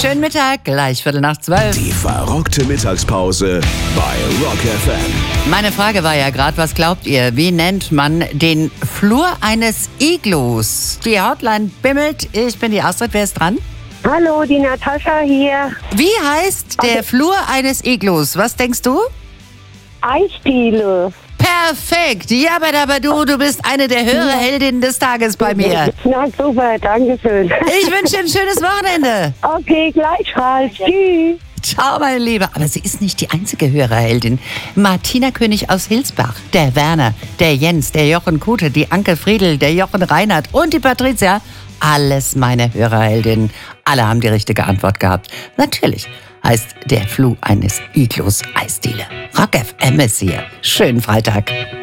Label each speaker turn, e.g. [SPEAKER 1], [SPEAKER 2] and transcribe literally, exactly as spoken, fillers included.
[SPEAKER 1] Schönen Mittag, gleich Viertel nach zwölf.
[SPEAKER 2] Die verrückte Mittagspause bei Rock F M.
[SPEAKER 1] Meine Frage war ja gerade, was glaubt ihr, wie nennt man den Flur eines Iglus? Die Hotline bimmelt, ich bin die Astrid, wer ist dran?
[SPEAKER 3] Hallo, die Natascha hier.
[SPEAKER 1] Wie heißt der Flur eines Iglus? Was denkst du?
[SPEAKER 3] Eisdiele.
[SPEAKER 1] Perfekt, ja, aber du, du bist eine der Hörerheldinnen des Tages bei mir.
[SPEAKER 3] Na super, danke schön.
[SPEAKER 1] Ich wünsche dir ein schönes Wochenende.
[SPEAKER 3] Okay, gleichfalls. Tschüss.
[SPEAKER 1] Ciao, meine Liebe. Aber sie ist nicht die einzige Hörerheldin. Martina König aus Hilsbach, der Werner, der Jens, der Jochen Kute, die Anke Friedl, der Jochen Reinhardt und die Patricia. Alles meine Hörerheldinnen. Alle haben die richtige Antwort gehabt. Natürlich heißt der Flur eines Iglus Eisdiele. Rock F M ist hier. Schönen Freitag.